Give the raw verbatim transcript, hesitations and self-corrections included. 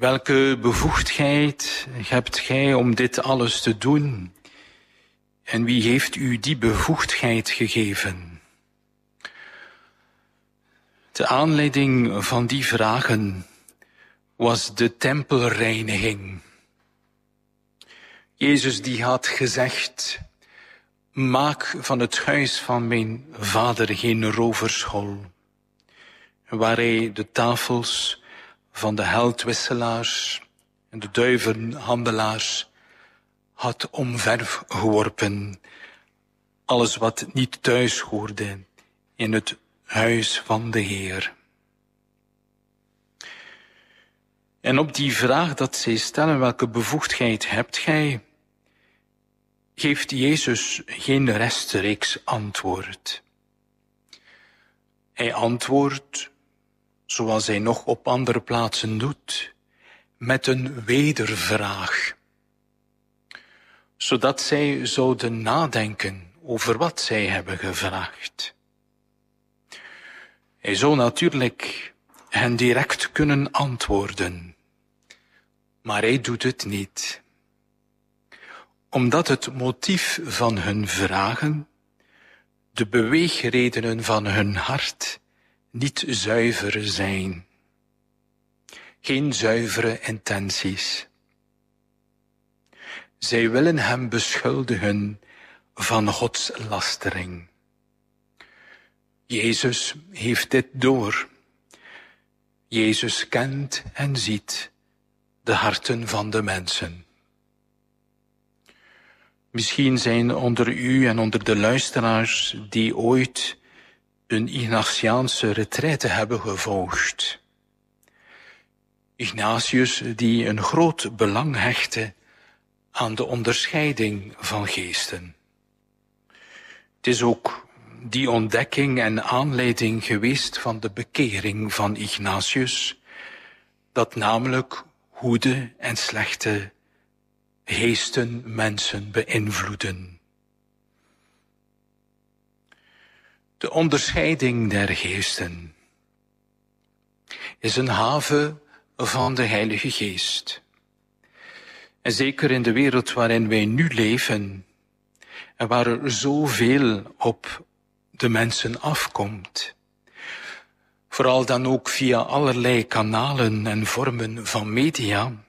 Welke bevoegdheid hebt gij om dit alles te doen? En wie heeft u die bevoegdheid gegeven? De aanleiding van die vragen was de tempelreiniging. Jezus die had gezegd, maak van het huis van mijn vader geen rovershol. Waar hij de tafels van de heldwisselaars en de duivenhandelaars had omver geworpen. Alles wat niet thuis hoorde in het huis van de Heer. En op die vraag dat zij stellen, welke bevoegdheid hebt gij, geeft Jezus geen rechtstreeks antwoord. Hij antwoordt, zoals hij nog op andere plaatsen doet, met een wedervraag, zodat zij zouden nadenken over wat zij hebben gevraagd. Hij zou natuurlijk hen direct kunnen antwoorden, maar hij doet het niet, omdat het motief van hun vragen, de beweegredenen van hun hart, niet zuiver zijn. Geen zuivere intenties. Zij willen hem beschuldigen van godslastering. Jezus heeft dit door. Jezus kent en ziet de harten van de mensen. Misschien zijn onder u en onder de luisteraars die ooit een Ignatiaanse retraite hebben gevolgd. Ignatius die een groot belang hechtte aan de onderscheiding van geesten. Het is ook die ontdekking en aanleiding geweest van de bekering van Ignatius, dat namelijk goede en slechte geesten mensen beïnvloeden. De onderscheiding der geesten is een have van de Heilige Geest. En zeker in de wereld waarin wij nu leven en waar er zoveel op de mensen afkomt, vooral dan ook via allerlei kanalen en vormen van media,